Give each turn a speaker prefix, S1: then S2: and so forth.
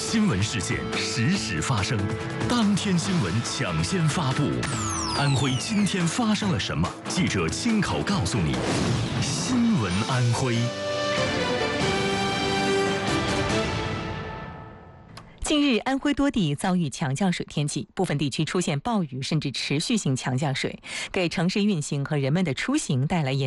S1: 新闻事件实时发生，当天新闻抢先发布。安徽今天发生了什么？记者亲口告诉你。新闻安徽。
S2: 近日，安徽多地遭遇强降水天气，部分地区出现暴雨甚至持续性强降水，给城市运行和人们的出行带来严